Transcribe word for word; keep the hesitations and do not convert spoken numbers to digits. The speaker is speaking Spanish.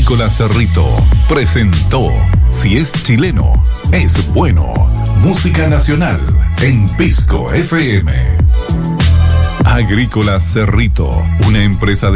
Agrícola Cerrito presentó Si es chileno, es bueno. Música nacional en Pisco F M. Agrícola Cerrito, una empresa de